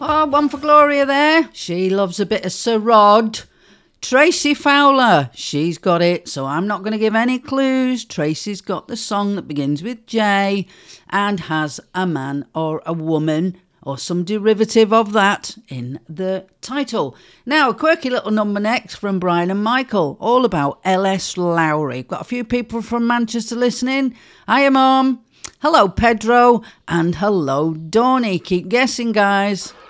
Oh, one for Gloria there. She loves a bit of Sir Rod. Tracy Fowler, she's got it, so I'm not going to give any clues. Tracy's got the song that begins with J and has a man or a woman or some derivative of that in the title. Now, a quirky little number next from Brian and Michael, all about L.S. Lowry. Got a few people from Manchester listening. Hiya, Mum. Hello, Pedro. And hello, Dawny. Keep guessing, guys.